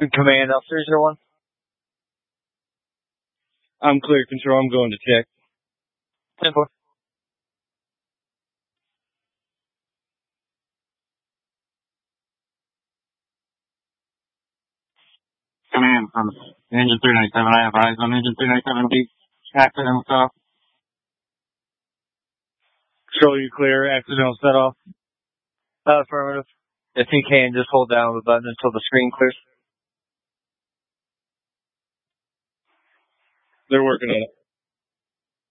Command L301. I'm clear, Control. I'm going to check. 10-4. Command from Engine 397. I have eyes on Engine 397B. Accidental set off. Control, you clear. Accidental set off. Affirmative. If you can, just hold down the button until the screen clears. They're working on it.